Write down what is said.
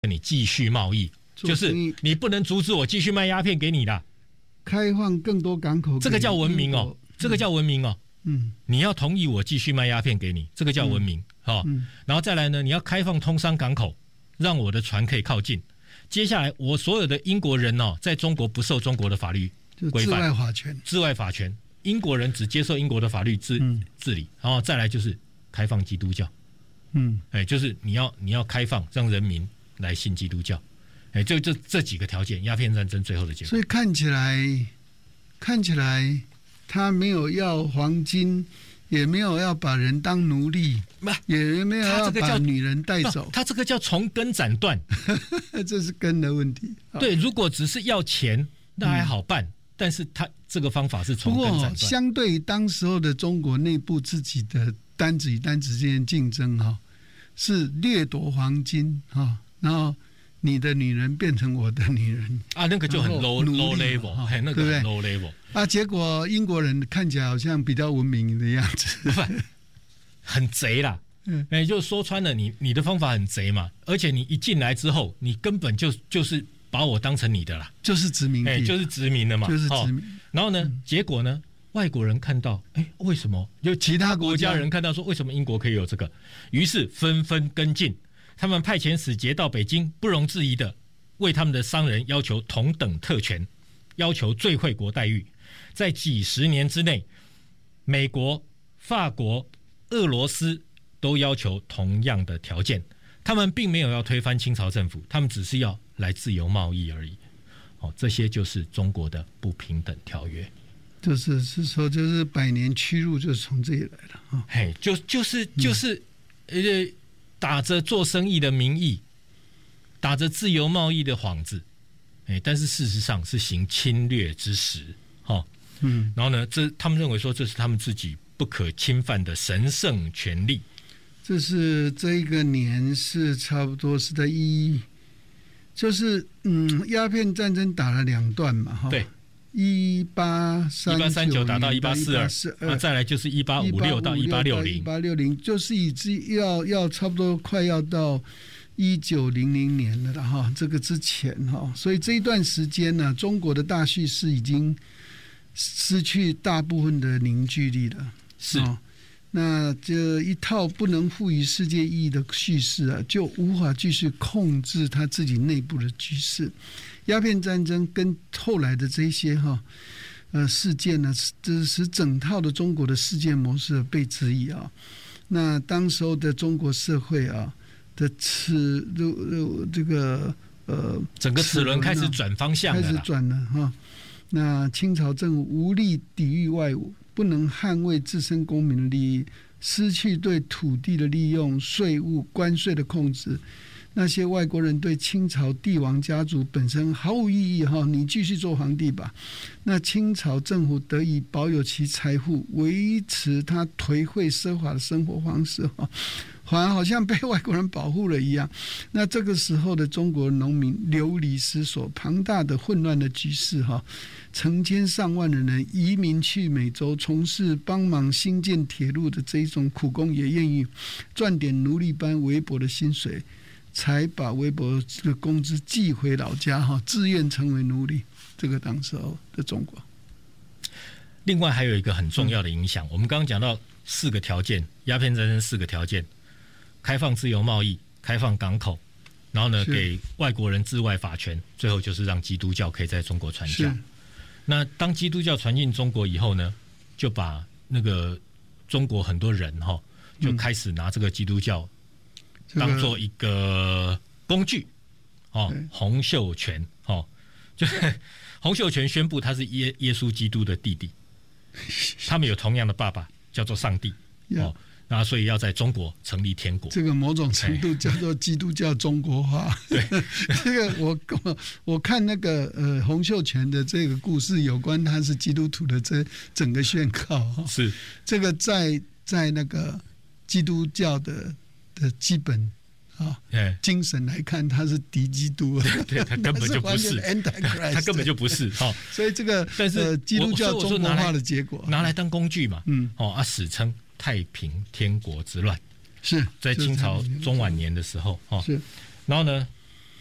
跟你继续贸易，就是你不能阻止我继续卖鸦片给你的。 开放更多港口， 这个叫文明哦，这个叫文明哦。你要同意我继续卖鸦片给你，这个叫文明然后再来呢，你要开放通商港口，让我的船可以靠近。接下来，我所有的英国人在中国不受中国的法律规范，治外法权，英国人只接受英国的法律治理。然后再来就是开放基督教，就是你要开放，让人民来信基督教。就这几个条件，鸦片战争最后的结果。 所以看起来他没有要黄金，也没有要把人当奴隶，也没有要把女人带走。 他这个叫从根斩断， 这是根的问题。 对，如果只是要钱，那还好办。但是他这个方法是从根斩断。 不过，相对于当时候的中国内部自己的单子与单子之间的竞争是掠夺黄金然后你的女人变成我的女人那个就很 low level， 那个很 low level 结果英国人看起来好像比较文明的样子， 很贼啦。就说穿了，你的方法很贼嘛，而且你一进来之后，你根本就是把我当成你的啦， 就是殖民地， 就是殖民的嘛， 就是殖民。 然后呢，结果呢，外国人看到，为什么？就其他国家人看到说，为什么英国可以有这个？于是纷纷跟进。他们派遣使节到北京，不容置疑的为他们的商人要求同等特权，要求最惠国待遇。在几十年之内，美国、法国、俄罗斯都要求同样的条件。他们并没有要推翻清朝政府，他们只是要来自由贸易而已。这些就是中国的不平等条约。 就是说，就是百年屈辱就是从这里来了就是打着做生意的名义，打着自由贸易的幌子，但是事实上是行侵略之实。然后呢，他们认为说这是他们自己不可侵犯的神圣权利。 这是这一个年是差不多是在鸦片战争打了2段嘛， 对 ，1839 打到1842，再来就是1856到1860， 就是要差不多快要到1900年了哈，这个之前哈，所以这一段时间呢，中国的大叙事已经失去大部分的凝聚力了， 是。 那这一套不能赋予世界意义的叙事就无法继续控制他自己内部的局势。鸦片战争跟后来的这些事件呢，使整套的中国的世界模式被质疑那当时候的中国社会的这个整个齿轮开始转方向了， 开始转了那清朝政府无力抵御外侮，不能捍卫自身公民的利益，失去对土地的利用、税务、关税的控制。那些外国人对清朝帝王家族本身毫无意义你继续做皇帝吧。那清朝政府得以保有其财富，维持他颓废奢华的生活方式反而好像被外国人保护了一样。那这个时候的中国农民流离失所，庞大的混乱的局势成千上万的人移民去美洲，从事帮忙兴建铁路的这一种苦工，也愿意赚点奴隶般微薄的薪水，才把微薄的工资寄回老家自愿成为奴隶。这个当时候的中国。 另外还有一个很重要的影响，我们刚刚讲到4个条件，鸦片战争4个条件：开放自由贸易，开放港口，然后呢给外国人治外法权，最后就是让基督教可以在中国传教。那当基督教传进中国以后呢，就把那个中国很多人就开始拿这个基督教当做一个工具洪秀全就是洪秀全宣布他是耶稣基督的弟弟，他们有同样的爸爸叫做上帝那所以要在中国成立天国， 这个某种程度叫做基督教中国化。 对， 这个我看那个洪秀全的这个故事，有关他是基督徒的这整个宣告是这个在那个基督教的基本精神来看，他是敌基督， 对，他根本就不是，他根本就不是所以这个但是基督教中国化的结果拿来当工具嘛，史称太平天国之乱， 是在清朝中晚年的时候是， 然后呢